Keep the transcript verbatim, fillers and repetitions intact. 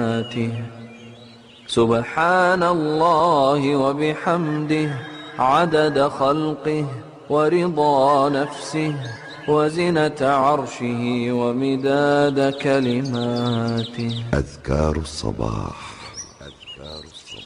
كلماته. سبحان الله وبحمده عدد خلقه ورضا نفسه وزنة عرشه ومداد كلماته. أذكار الصباح. أذكار الصباح.